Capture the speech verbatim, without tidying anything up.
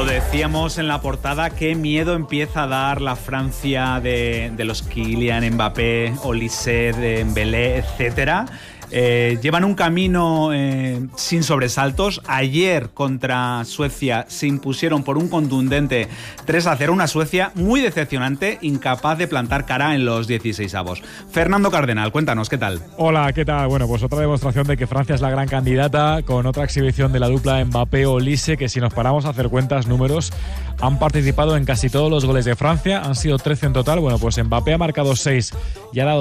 Lo decíamos en la portada, qué miedo empieza a dar la Francia de, de los Kylian Mbappé, Olise, Dembélé, etcétera. Eh, llevan un camino eh, sin sobresaltos. Ayer contra Suecia se impusieron por un contundente tres a cero, una Suecia muy decepcionante, incapaz de plantar cara en los dieciseisavos. Fernando Cardenal, cuéntanos, ¿qué tal? Hola, ¿qué tal? Bueno, pues otra demostración de que Francia es la gran candidata, con otra exhibición de la dupla Mbappé-Olise, que si nos paramos a hacer cuentas, números, han participado en casi todos los goles de Francia, han sido trece en total. Bueno, pues Mbappé ha marcado seis y ha dado